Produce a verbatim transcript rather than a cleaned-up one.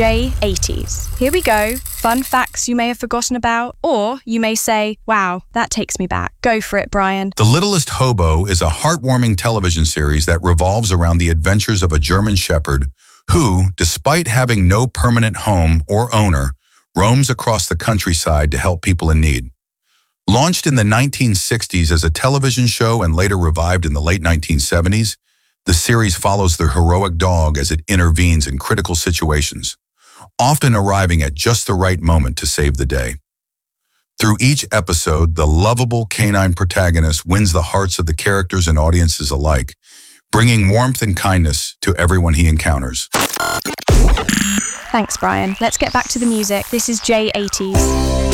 J eighties. Here we go. Fun facts you may have forgotten about, or you may say, wow, that takes me back. Go for it, Brian. The Littlest Hobo is a heartwarming television series that revolves around the adventures of a German shepherd who, despite having no permanent home or owner, roams across the countryside to help people in need. Launched in the nineteen sixties as a television show and later revived in the late nineteen seventies, the series follows the heroic dog as it intervenes in critical situations, often arriving at just the right moment to save the day. Through each episode, the lovable canine protagonist wins the hearts of the characters and audiences alike, bringing warmth and kindness to everyone he encounters. Thanks, Brian. Let's get back to the music. This is J eighties.